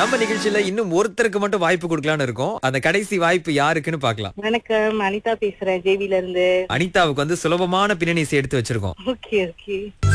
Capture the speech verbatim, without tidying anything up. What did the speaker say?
நம்ம நிகழ்ச்சியில இன்னும் ஒருத்தருக்கு மட்டும் வாய்ப்பு கொடுக்கலாம்னு இருக்கோம். அந்த கடைசி வாய்ப்பு யாருக்குன்னு பார்க்கலாம். வணக்கம், அனிதா பேசுறேன் ஜேவில இருந்து. அனிதாவுக்கு வந்து சுலபமான பின்னணி இசை எடுத்து வச்சிருக்கோம். Okay okay.